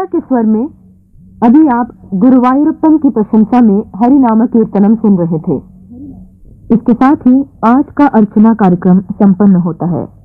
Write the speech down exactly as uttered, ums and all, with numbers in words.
मीरा के स्वर में अभी आप गुरुवायूरप्पन की प्रशंसा में हरि नाम कीर्तनम सुन रहे थे। इसके साथ ही आज का अर्चना कार्यक्रम संपन्न होता है।